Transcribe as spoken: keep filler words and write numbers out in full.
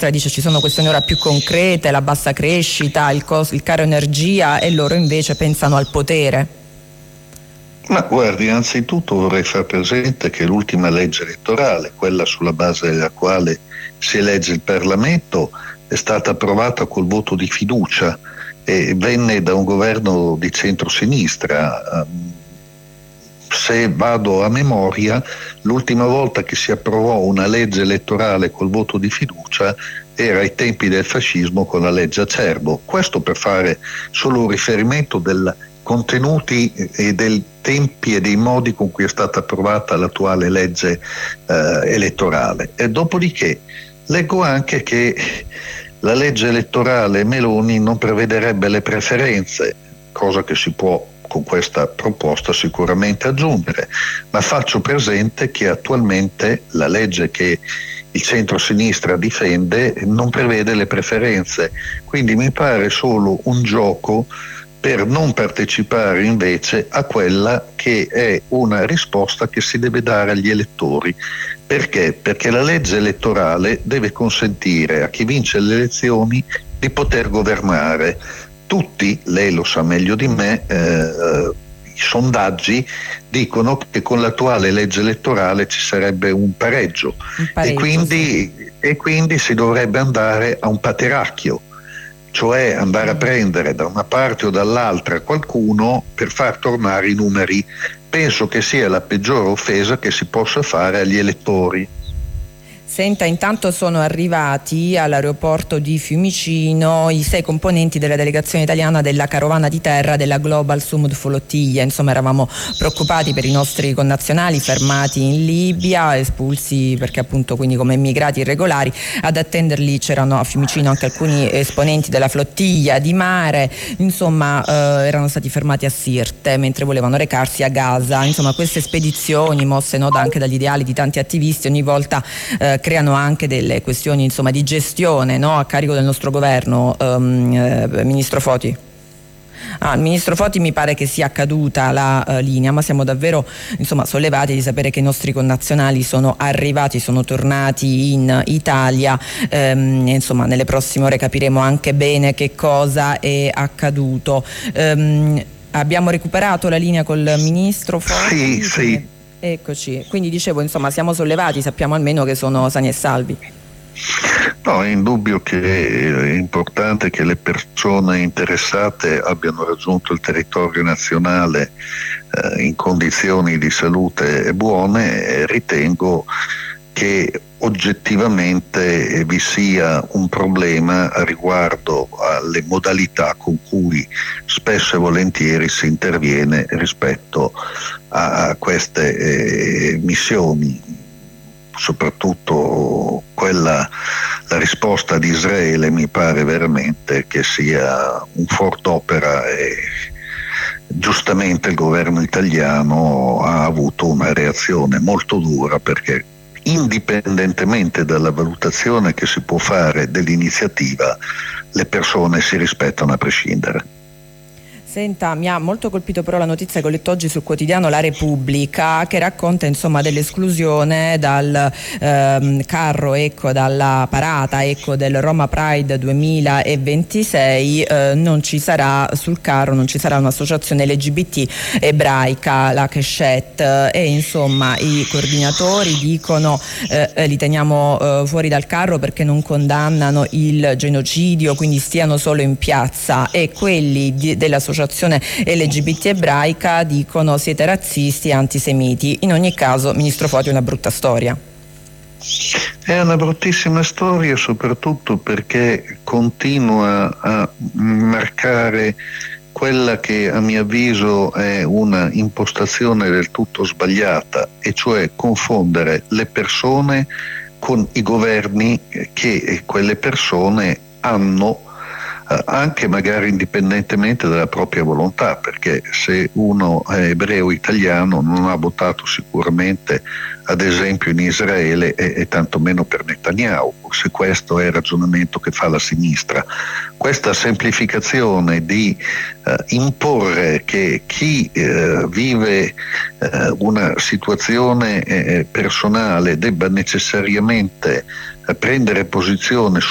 sinistra dice ci sono questioni ora più concrete, la bassa crescita, il, costo, il caro energia, e loro invece pensano al potere. Ma guardi, anzitutto vorrei far presente che l'ultima legge elettorale, quella sulla base della quale si elegge il Parlamento, è stata approvata col voto di fiducia e venne da un governo di centrosinistra. Se vado a memoria, l'ultima volta che si approvò una legge elettorale col voto di fiducia era ai tempi del fascismo con la legge Acerbo. Questo per fare solo un riferimento dei contenuti e dei tempi e dei modi con cui è stata approvata l'attuale legge eh, elettorale. E dopodiché leggo anche che la legge elettorale Meloni non prevederebbe le preferenze, cosa che si può con questa proposta sicuramente aggiungere, ma faccio presente che attualmente la legge che il centro-sinistra difende non prevede le preferenze, quindi mi pare solo un gioco per non partecipare invece a quella che è una risposta che si deve dare agli elettori. Perché? Perché la legge elettorale deve consentire a chi vince le elezioni di poter governare. Tutti, lei lo sa meglio di me, eh, i sondaggi dicono che con l'attuale legge elettorale ci sarebbe un pareggio, un pareggio e, quindi, sì. e quindi si dovrebbe andare a un pateracchio, cioè andare a prendere da una parte o dall'altra qualcuno per far tornare i numeri. Penso che sia la peggiore offesa che si possa fare agli elettori. Senta, intanto sono arrivati all'aeroporto di Fiumicino i sei componenti della delegazione italiana della carovana di terra della Global Sumud Flottiglia. Insomma, eravamo preoccupati per i nostri connazionali fermati in Libia, espulsi perché appunto quindi come immigrati irregolari. Ad attenderli c'erano a Fiumicino anche alcuni esponenti della flottiglia di mare. Insomma, eh, erano stati fermati a Sirte mentre volevano recarsi a Gaza. Insomma, queste spedizioni mosse no, anche dagli ideali di tanti attivisti ogni volta eh, creano anche delle questioni insomma di gestione no, a carico del nostro governo. Um, eh, Ministro Foti. Ah, il Ministro Foti mi pare che sia caduta la uh, linea, ma siamo davvero insomma sollevati di sapere che i nostri connazionali sono arrivati, sono tornati in Italia. Um, insomma nelle prossime ore capiremo anche bene che cosa è accaduto. Um, abbiamo recuperato la linea col Ministro Foti? Sì, sì. Eccoci, quindi dicevo insomma siamo sollevati, sappiamo almeno che sono sani e salvi. No, è indubbio che è importante che le persone interessate abbiano raggiunto il territorio nazionale eh, in condizioni di salute buone, e ritengo che oggettivamente vi sia un problema riguardo alle modalità con cui spesso e volentieri si interviene rispetto a queste eh, missioni, soprattutto quella, la risposta di Israele mi pare veramente che sia un fort'opera e giustamente il governo italiano ha avuto una reazione molto dura, perché indipendentemente dalla valutazione che si può fare dell'iniziativa, le persone si rispettano a prescindere. Senta, mi ha molto colpito però la notizia che ho letto oggi sul quotidiano La Repubblica, che racconta insomma dell'esclusione dal ehm, carro, ecco, dalla parata ecco, del Roma Pride duemilaventisei. Eh, non ci sarà sul carro, non ci sarà un'associazione L G B T ebraica, la Keshet, e insomma i coordinatori dicono eh, li teniamo eh, fuori dal carro perché non condannano il genocidio, quindi stiano solo in piazza, e quelli di, dell'associazione L G B T ebraica dicono siete razzisti e antisemiti. In ogni caso, Ministro Foti, è una brutta storia. È una bruttissima storia, soprattutto perché continua a marcare quella che a mio avviso è una impostazione del tutto sbagliata, e cioè confondere le persone con i governi che quelle persone hanno, anche magari indipendentemente dalla propria volontà, perché se uno è ebreo italiano non ha votato sicuramente ad esempio in Israele e, e tantomeno per Netanyahu, se questo è il ragionamento che fa la sinistra. Questa semplificazione di eh, imporre che chi eh, vive eh, una situazione eh, personale debba necessariamente prendere posizione